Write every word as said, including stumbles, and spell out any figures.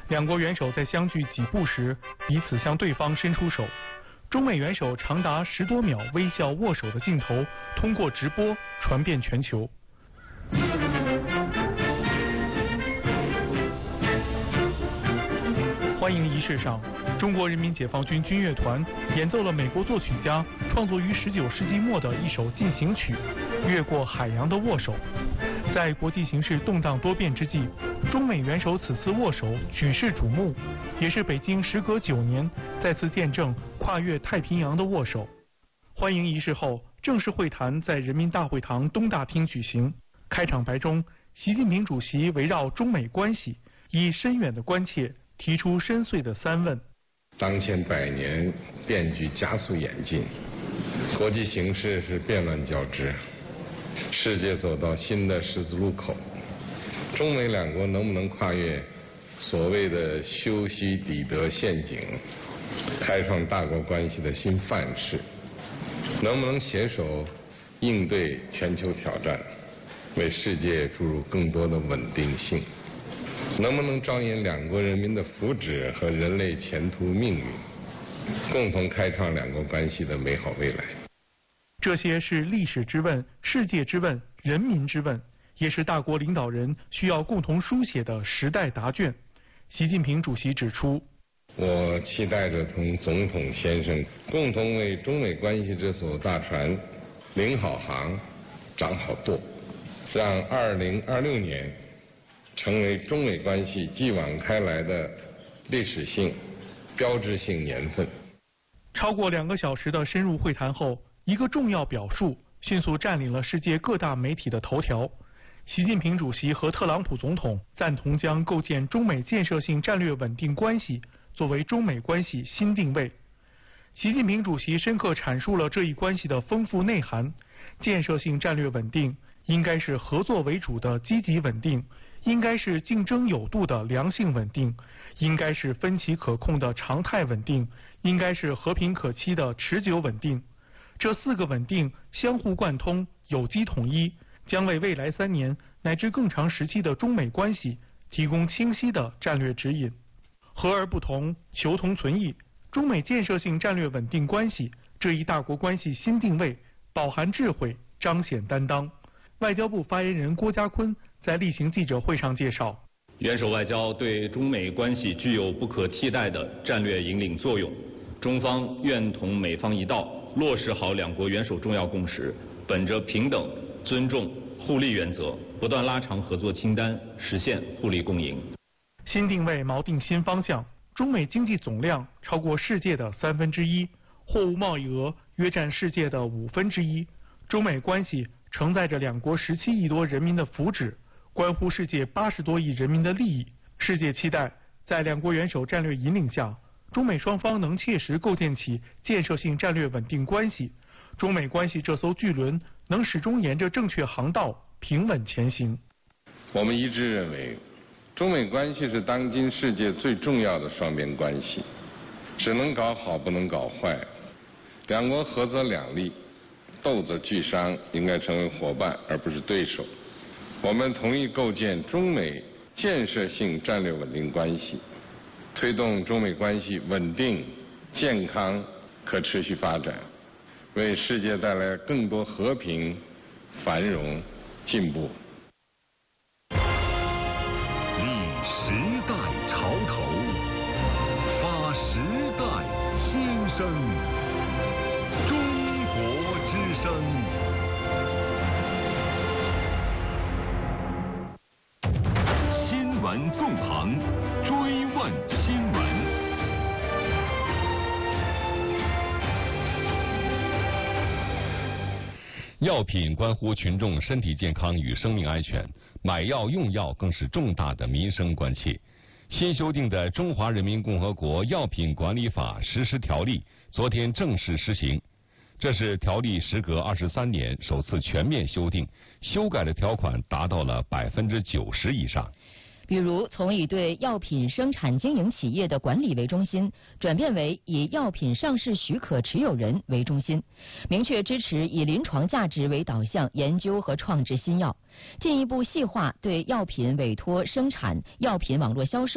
两国元首在相距几步时，彼此向对方伸出手。中美元首长达十多秒微笑握手的镜头，通过直播传遍全球。欢迎仪式上，中国人民解放军军乐团演奏了美国作曲家创作于十九世纪末的一首进行曲《越过海洋的握手》。在国际形势动荡多变之际，中美元首此次握手举世瞩目，也是北京时隔九年再次见证跨越太平洋的握手。欢迎仪式后，正式会谈在人民大会堂东大厅举行。开场白中，习近平主席围绕中美关系，以深远的关切提出深邃的三问。 当前百年变局加速演进，国际形势是变乱交织，世界走到新的十字路口，中美两国能不能跨越所谓的修昔底德陷阱，开创大国关系的新范式？能不能携手应对全球挑战，为世界注入更多的稳定性？能不能着眼两国人民的福祉和人类前途命运，共同开创两国关系的美好未来？ 这些是历史之问、世界之问、人民之问，也是大国领导人需要共同书写的时代答卷。习近平主席指出， 我期待着同总统先生共同为中美关系这艘大船领好航、掌好舵，让二零二六年成为中美关系继往开来的历史性、标志性年份。 超过两个小时的深入会谈后，一个重要表述迅速占领了世界各大媒体的头条。习近平主席和特朗普总统赞同将构建中美建设性战略稳定关系作为中美关系新定位。习近平主席深刻阐述了这一关系的丰富内涵：建设性战略稳定应该是合作为主的积极稳定，应该是竞争有度的良性稳定，应该是分歧可控的常态稳定，应该是和平可期的持久稳定。这四个稳定相互贯通，有机统一，将为未来三年乃至更长时期的中美关系提供清晰的战略指引。和而不同，求同存异，中美建设性战略稳定关系这一大国关系新定位，饱含智慧，彰显担当。外交部发言人郭家坤在例行记者会上介绍， 元首外交对中美关系具有不可替代的战略引领作用，中方愿同美方一道，落实好两国元首重要共识，本着平等、尊重、互利原则，不断拉长合作清单，实现互利共赢。 新定位锚定新方向，中美经济总量超过世界的三分之一，货物贸易额约占世界的五分之一。中美关系承载着两国十七亿多人民的福祉，关乎世界八十多亿人民的利益。世界期待在两国元首战略引领下，中美双方能切实构建起建设性战略稳定关系，中美关系这艘巨轮能始终沿着正确航道平稳前行。 我们一致认为，中美关系是当今世界最重要的双边关系，只能搞好不能搞坏，两国合则两利，斗则俱伤，应该成为伙伴而不是对手。我们同意构建中美建设性战略稳定关系，推动中美关系稳定、健康、可持续发展，为世界带来更多和平、繁荣、进步。 时代潮头，发时代心声，中国之声。新闻纵横，追问新闻。药品关乎群众身体健康与生命安全，买药用药更是重大的民生关切。新修订的《中华人民共和国药品管理法实施条例》昨天正式施行，这是条例时隔二十三年首次全面修订，修改的条款达到了百分之九十以上。 比如，从以对药品生产经营企业的管理为中心，转变为以药品上市许可持有人为中心，明确支持以临床价值为导向研究和创制新药，进一步细化对药品委托生产、药品网络销售